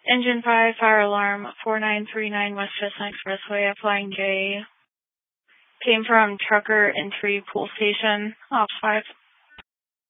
Engine 5, fire alarm, 4939 West Chestnut Expressway, flying J. Came from trucker entry pool station, ops 5.